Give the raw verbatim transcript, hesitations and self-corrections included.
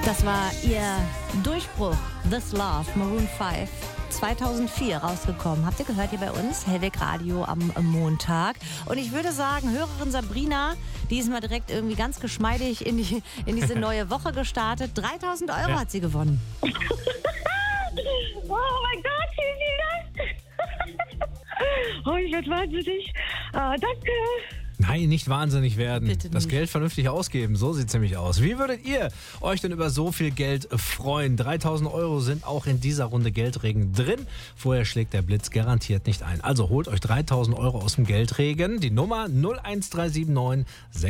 Das war ihr Durchbruch, This Love, Maroon fünf, zweitausendvier rausgekommen. Habt ihr gehört hier bei uns? Hellweg Radio am Montag. Und ich würde sagen, Hörerin Sabrina, die ist mal direkt irgendwie ganz geschmeidig in, die, in diese neue Woche gestartet. dreitausend Euro ja. hat sie gewonnen. Oh mein Gott, vielen, vielen Dank. Oh, ich werde wahnsinnig. Ah, danke. Nein, nicht wahnsinnig werden. Bitte nicht. Das Geld vernünftig ausgeben, so sieht es nämlich aus. Wie würdet ihr euch denn über so viel Geld freuen? dreitausend Euro sind auch in dieser Runde Geldregen drin. Vorher schlägt der Blitz garantiert nicht ein. Also holt euch dreitausend Euro aus dem Geldregen. Die Nummer null eins drei sieben neun